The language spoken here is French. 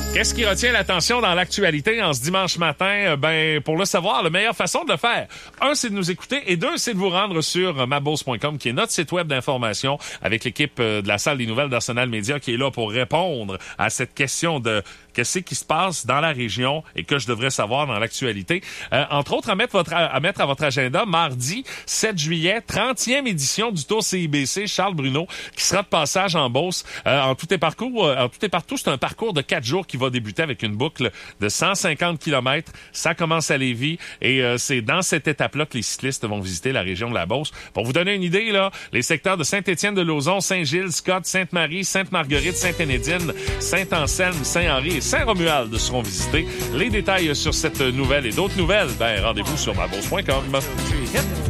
Qu'est-ce qui retient l'attention dans l'actualité en ce dimanche matin? Pour le savoir, la meilleure façon de le faire, un, c'est de nous écouter et deux, c'est de vous rendre sur mabose.com, qui est notre site web d'information avec l'équipe de la salle des nouvelles d'Arsenal Média qui est là pour répondre à cette question de qu'est-ce qui se passe dans la région et que je devrais savoir dans l'actualité. Entre autres, à mettre à votre agenda, mardi 7 juillet, 30e édition du Tour CIBC Charles Bruno, qui sera de passage en Beauce. En tout et partout, c'est un parcours de 4 jours qui va débuter avec une boucle de 150 km. Ça commence à Lévis et c'est dans cette étape-là que les cyclistes vont visiter la région de la Beauce. Pour vous donner une idée, là, les secteurs de Saint-Étienne-de-Lauzon, Saint-Gilles, Scott, Sainte-Marie, Sainte-Marguerite, Sainte-Énédine, Saint-Anselme, Saint-Henri et Saint-Romuald seront visités. Les détails sur cette nouvelle et d'autres nouvelles, rendez-vous sur mabose.com.